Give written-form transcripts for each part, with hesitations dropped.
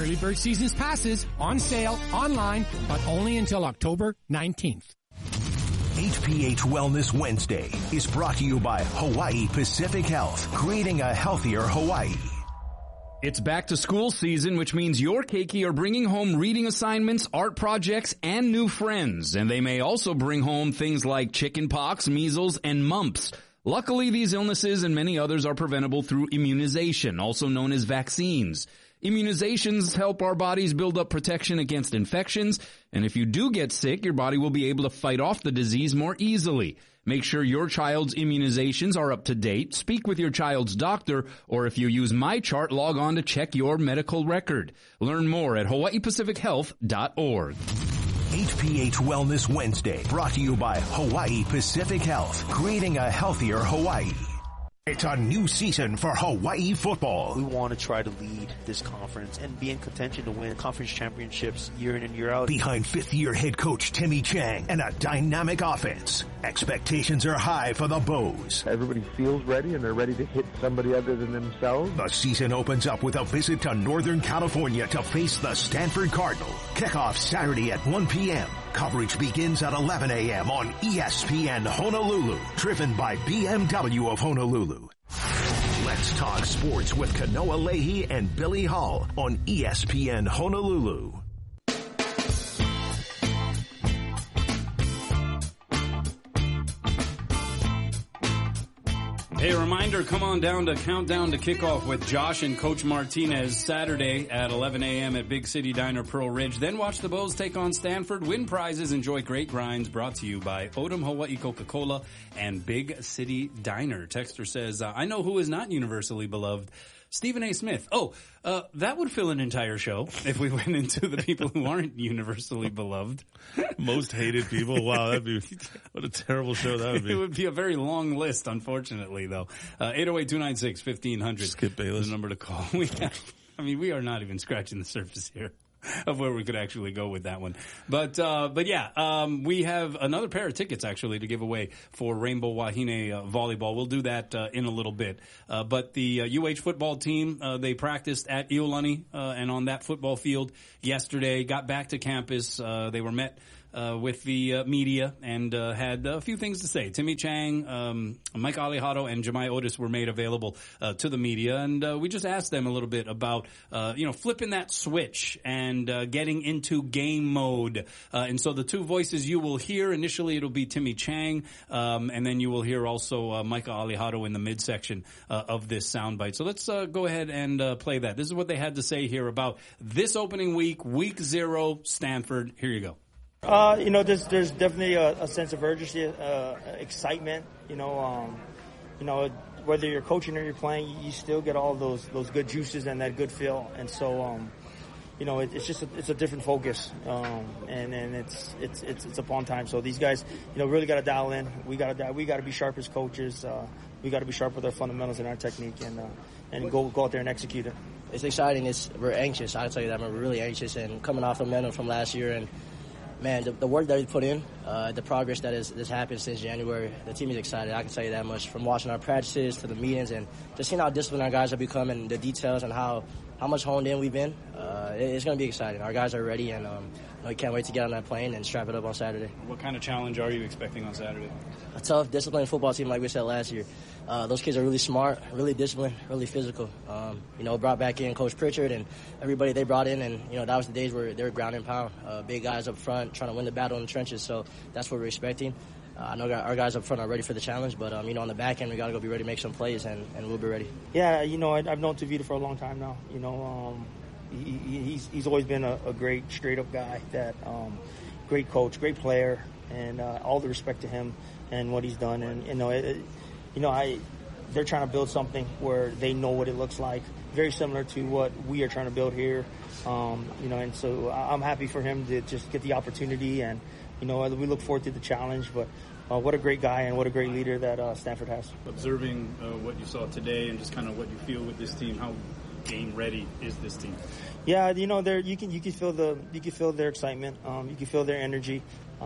Early bird season's passes on sale online, but only until October 19th. HPH Wellness Wednesday is brought to you by Hawaii Pacific Health, creating a healthier Hawaii. It's back to school season, which means your keiki are bringing home reading assignments, art projects, and new friends. And they may also bring home things like chicken pox, measles, and mumps. Luckily, these illnesses and many others are preventable through immunization, also known as vaccines. Immunizations help our bodies build up protection against infections, and if you do get sick, your body will be able to fight off the disease more easily. Make sure your child's immunizations are up to date. Speak with your child's doctor, or if you use MyChart, log on to check your medical record. Learn more at hawaiipacifichealth.org. HPH Wellness Wednesday, brought to you by Hawaii Pacific Health, creating a healthier Hawaii. It's a new season for Hawaii football. We want to try to lead this conference and be in contention to win conference championships year in and year out. Behind fifth-year head coach Timmy Chang and a dynamic offense, expectations are high for the Bows. Everybody feels ready and they're ready to hit somebody other than themselves. The season opens up with a visit to Northern California to face the Stanford Cardinal. Kickoff Saturday at 1 p.m. Coverage begins at 11 a.m. on ESPN Honolulu, driven by BMW of Honolulu. Let's talk sports with Kanoa Leahy and Billy Hall on ESPN Honolulu. Hey, a reminder, come on down to Countdown to Kickoff with Josh and Coach Martinez Saturday at 11 a.m. at Big City Diner, Pearl Ridge. Then watch the Bows take on Stanford, win prizes, enjoy great grinds, brought to you by Odom Hawaii Coca-Cola and Big City Diner. Texter says, I know who is not universally beloved. Stephen A. Smith. That would fill an entire show if we went into the people who aren't universally beloved. Most hated people. Wow, what a terrible show that would be. It would be a very long list, unfortunately, though. 808-296-1500. Skip Bayless. The number to call. We are not even scratching the surface here of where we could actually go with that one. But yeah, we have another pair of tickets actually to give away for Rainbow Wahine volleyball. We'll do that in a little bit. But the UH football team, they practiced at Iolani and on that football field yesterday, got back to campus. They were met with the media and had a few things to say. Timmy Chang, Mike Alejado, and Jemai Otis were made available to the media, and we just asked them a little bit about flipping that switch and getting into game mode. And so the two voices you will hear, initially it'll be Timmy Chang, and then you will hear also Mike Alejado in the midsection of this soundbite. So let's go ahead and play that. This is what they had to say here about this opening week, week 0, Stanford. Here you go. There's definitely a sense of urgency, excitement. Whether you're coaching or you're playing, you still get all those good juices and that good feel. And so, it's a different focus, and it's upon time. So these guys, really got to dial in. We got to be sharp as coaches. We got to be sharp with our fundamentals and our technique, and go out there and execute it. It's exciting. We're anxious. I'll tell you that. We're really anxious, and coming off the momentum from last year and. Man, the work that we put in, the progress that has happened since January, the team is excited. I can tell you that much. From watching our practices to the meetings and just seeing how disciplined our guys have become and the details and how much honed in we've been, it's going to be exciting. Our guys are ready, and we can't wait to get on that plane and strap it up on Saturday. What kind of challenge are you expecting on Saturday? A tough, disciplined football team like we said last year. Those kids are really smart, really disciplined, really physical. Brought back in Coach Pritchard and everybody they brought in, and that was the days where they were ground and pound, big guys up front trying to win the battle in the trenches. So that's what we're expecting. I know our guys up front are ready for the challenge, but on the back end we got to go be ready to make some plays, and we'll be ready. Yeah, I've known Tavita for a long time now. He's always been a great straight up guy, that great coach, great player, and all the respect to him and what he's done. And they're trying to build something where they know what it looks like, very similar to what we are trying to build here. And so I'm happy for him to just get the opportunity, and we look forward to the challenge. But what a great guy and what a great leader that Stanford has. Observing what you saw today and just kind of what you feel with this team, how game ready is this team? Yeah, you can feel their excitement. You can feel their energy.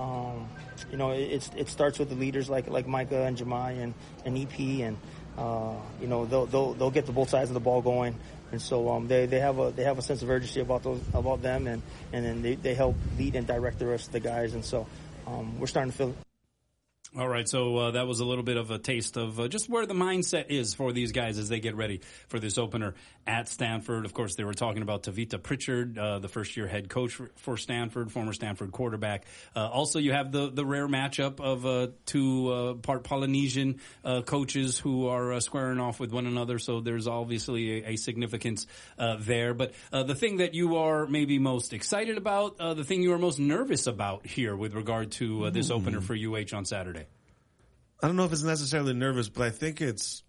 It starts with the leaders like Micah and Jemai and EP, and they'll get the both sides of the ball going. And so they have a sense of urgency about them, and then they help lead and direct the rest of the guys. And so we're starting to feel it. All right, so that was a little bit of a taste of just where the mindset is for these guys as they get ready for this opener at Stanford. Of course, they were talking about Tavita Pritchard, the first-year head coach for Stanford, former Stanford quarterback. Also, you have the rare matchup of two part Polynesian coaches who are squaring off with one another, so there's obviously a significance there. But the thing that you are maybe most excited about, the thing you are most nervous about here with regard to this opener for UH on Saturday? I don't know if it's necessarily nervous, but I think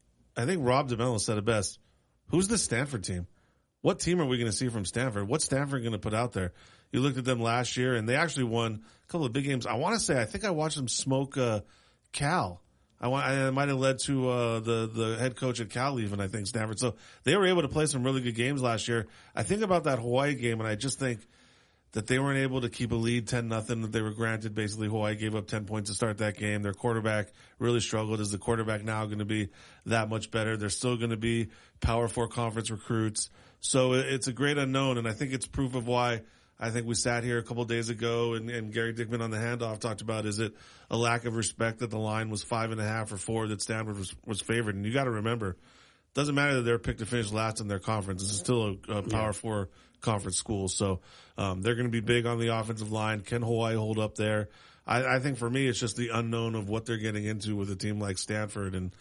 Rob DeMello said it best. Who's the Stanford team? What team are we going to see from Stanford? What's Stanford going to put out there? You looked at them last year, and they actually won a couple of big games. I think I watched them smoke Cal. I might have led to the head coach at Cal even, I think, Stanford. So they were able to play some really good games last year. I think about that Hawaii game, and I just think that they weren't able to keep a lead 10-0, that they were granted. Basically, Hawaii gave up 10 points to start that game. Their quarterback really struggled. Is the quarterback now going to be that much better? They're still going to be Power 4 conference recruits. So it's a great unknown, and I think it's proof of why I think we sat here a couple of days ago and Gary Dickman on the handoff talked about, is it a lack of respect that the line was 5.5 or 4 that Stanford was favored? And you got to remember, it doesn't matter that they're picked to finish last in their conference. This is still a Power 4 conference school. So they're going to be big on the offensive line. Can Hawaii hold up there? I think for me, it's just the unknown of what they're getting into with a team like Stanford. And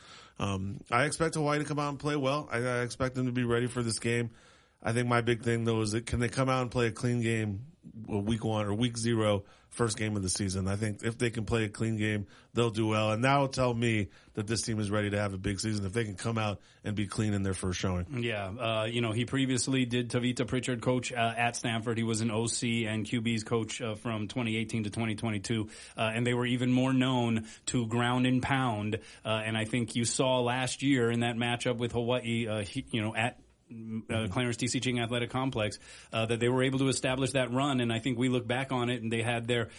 I expect Hawaii to come out and play well. I expect them to be ready for this game. I think my big thing, though, is that can they come out and play a clean game week 1 or week 0, first game of the season? I think if they can play a clean game, they'll do well. And that will tell me that this team is ready to have a big season if they can come out and be clean in their first showing. Yeah. He previously did Tavita Pritchard coach at Stanford. He was an OC and QB's coach from 2018 to 2022. And they were even more known to ground and pound. And I think you saw last year in that matchup with Hawaii, at Clarence T.C. Ching Athletic Complex, that they were able to establish that run. And I think we look back on it and they had their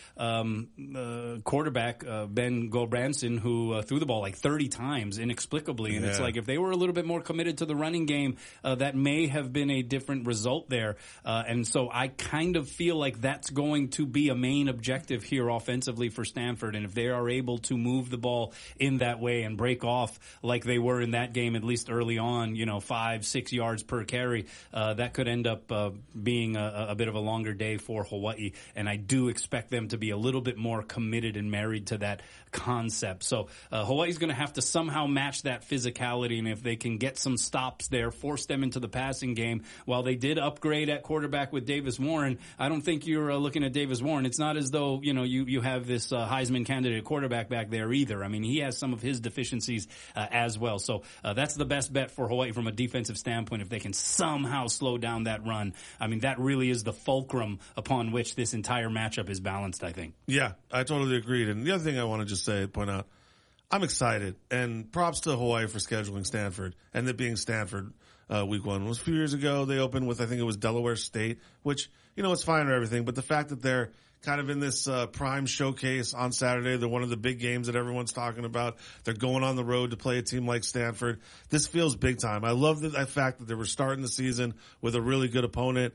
quarterback, Ben Gulbranson, who threw the ball like 30 times inexplicably. And it's like if they were a little bit more committed to the running game, that may have been a different result there. And so I kind of feel like that's going to be a main objective here offensively for Stanford. And if they are able to move the ball in that way and break off like they were in that game, at least early on, 5-6 yards per carry, that could end up being a bit of a longer day for Hawaii. And I do expect them to be a little bit more committed and married to that concept. So Hawaii's going to have to somehow match that physicality, and if they can get some stops there, force them into the passing game. While they did upgrade at quarterback with Davis Warren, I don't think you're looking at Davis Warren. It's not as though you have this Heisman candidate quarterback back there either. I mean, he has some of his deficiencies as well. So that's the best bet for Hawaii from a defensive standpoint. If they can somehow slow down that run, I mean, that really is the fulcrum upon which this entire matchup is balanced, I think. Yeah, I totally agreed. And the other thing I want to just point out, I'm excited, and props to Hawaii for scheduling Stanford, and it being Stanford week 1. It was a few years ago. They opened with, I think it was Delaware State, which, it's fine or everything, but the fact that they're kind of in this prime showcase on Saturday, they're one of the big games that everyone's talking about. They're going on the road to play a team like Stanford. This feels big time. I love the fact that they were starting the season with a really good opponent.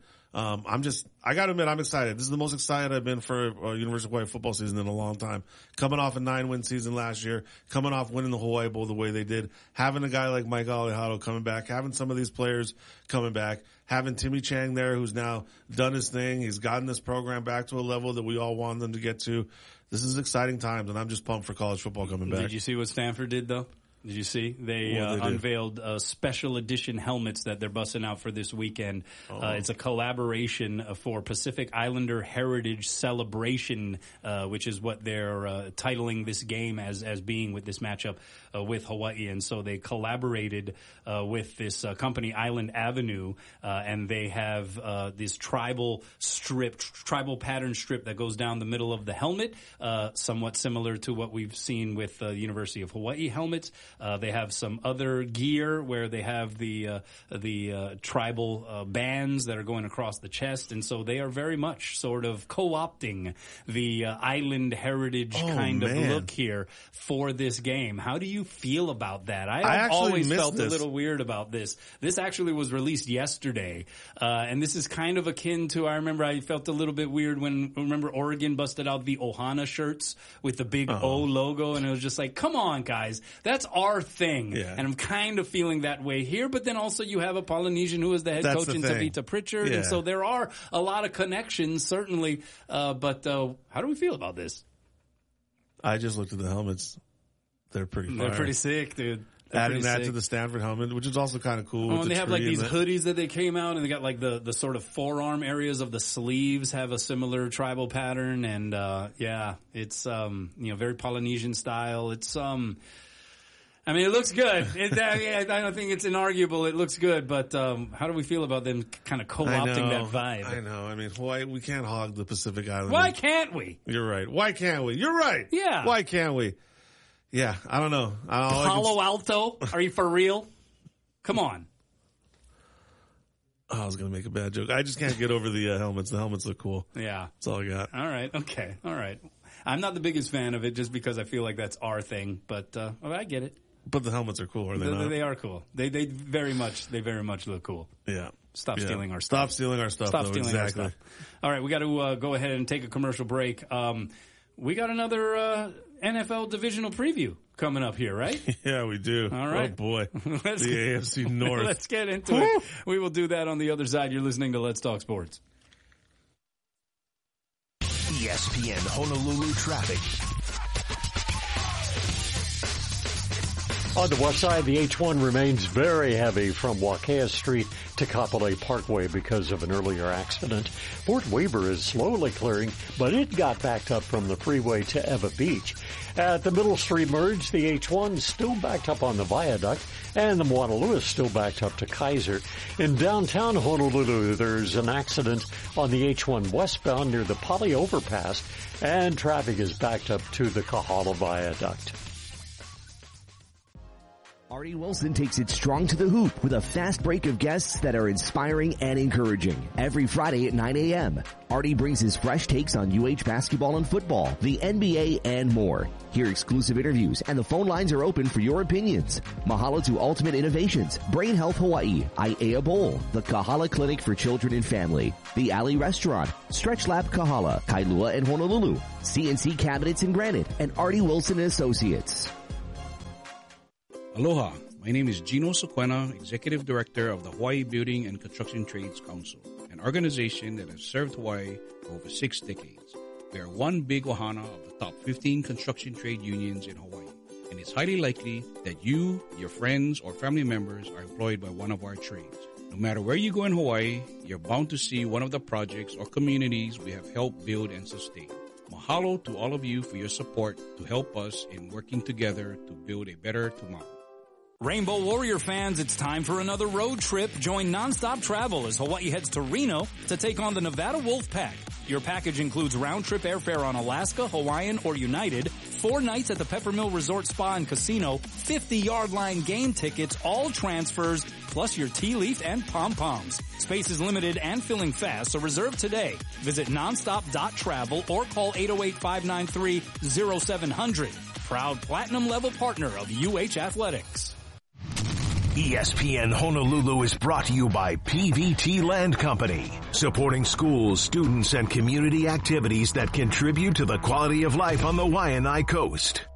I gotta admit, I'm excited. This is the most excited I've been for a University of Hawaii football season in a long time. Coming off a 9-win season last year, coming off winning the Hawaii Bowl the way they did, having a guy like Mike Alejado coming back, having some of these players coming back, having Timmy Chang there who's now done his thing. He's gotten this program back to a level that we all want them to get to. This is exciting times, and I'm just pumped for college football coming back. Did you see what Stanford did, though? Did you see? They unveiled special edition helmets that they're busting out for this weekend. It's a collaboration for Pacific Islander Heritage Celebration, which is what they're titling this game as being with this matchup with Hawaii. And so they collaborated with this company, Island Avenue, and they have this tribal pattern strip that goes down the middle of the helmet, somewhat similar to what we've seen with the University of Hawaii helmets. They have some other gear where they have the tribal bands that are going across the chest, and so they are very much sort of co-opting the island heritage kind of look here for this game. How do you feel about that? I always felt a little weird about this. This actually was released yesterday, and this is kind of akin to, I remember I felt a little bit weird when, remember Oregon busted out the Ohana shirts with the big O logo, and it was just like, come on, guys, that's our thing. Yeah. And I'm kind of feeling that way here, but then also you have a Polynesian who is the head coach in Tavita Pritchard, and so there are a lot of connections, certainly, but how do we feel about this? I just looked at the helmets. They're pretty fire. They're pretty sick, dude. Adding that to the Stanford helmet, which is also kind of cool. Oh, and they have like these hoodies that they came out, and they got like the sort of forearm areas of the sleeves have a similar tribal pattern, and it's very Polynesian style. It's I mean, it looks good. I don't think it's inarguable. It looks good, but how do we feel about them kind of co-opting that vibe? I know. I mean, why we can't hog the Pacific Islanders? Why can't we? You're right. Why can't we? You're right. Yeah. Why can't we? Yeah, I don't know. Palo Alto? Are you for real? Come on. Oh, I was going to make a bad joke. I just can't get over the helmets. The helmets look cool. Yeah. That's all I got. All right. Okay. All right. I'm not the biggest fan of it just because I feel like that's our thing, but I get it. But the helmets are cool, are they not? They are cool. They very much look cool. Yeah. Stop stealing our stuff. Stop stealing our stuff. Stop stealing exactly. our stuff. All right, we got to go ahead and take a commercial break. We got another NFL divisional preview coming up here, right? Yeah, we do. All right. Oh, boy. The AFC North. Let's get into it. We will do that on the other side. You're listening to Let's Talk Sports. ESPN Honolulu traffic. On the west side, the H1 remains very heavy from Wakea Street to Kapolei Parkway because of an earlier accident. Fort Weber is slowly clearing, but it got backed up from the freeway to Eva Beach. At the Middle Street merge, the H1 still backed up on the viaduct, and the Moana Lewis still backed up to Kaiser. In downtown Honolulu, there's an accident on the H1 westbound near the Poly Overpass, and traffic is backed up to the Kahala Viaduct. Artie Wilson takes it strong to the hoop with a fast break of guests that are inspiring and encouraging. Every Friday at 9 a.m., Artie brings his fresh takes on UH basketball and football, the NBA, and more. Hear exclusive interviews, and the phone lines are open for your opinions. Mahalo to Ultimate Innovations, Brain Health Hawaii, Aiea Bowl, the Kahala Clinic for Children and Family, the Alley Restaurant, Stretch Lab Kahala, Kailua and Honolulu, CNC Cabinets and Granite, and Artie Wilson & Associates. Aloha, my name is Gino Sequena, Executive Director of the Hawaii Building and Construction Trades Council, an organization that has served Hawaii for over 6 decades. We are one big ohana of the top 15 construction trade unions in Hawaii, and it's highly likely that you, your friends, or family members are employed by one of our trades. No matter where you go in Hawaii, you're bound to see one of the projects or communities we have helped build and sustain. Mahalo to all of you for your support to help us in working together to build a better tomorrow. Rainbow Warrior fans, it's time for another road trip. Join Nonstop Travel as Hawaii heads to Reno to take on the Nevada Wolfpack. Your package includes round-trip airfare on Alaska, Hawaiian, or United, 4 nights at the Peppermill Resort Spa and Casino, 50-yard line game tickets, all transfers, plus your tea leaf and pom-poms. Space is limited and filling fast, so reserve today. Visit nonstop.travel or call 808-593-0700. Proud platinum-level partner of UH Athletics. ESPN Honolulu is brought to you by PVT Land Company, supporting schools, students, and community activities that contribute to the quality of life on the Waianae Coast.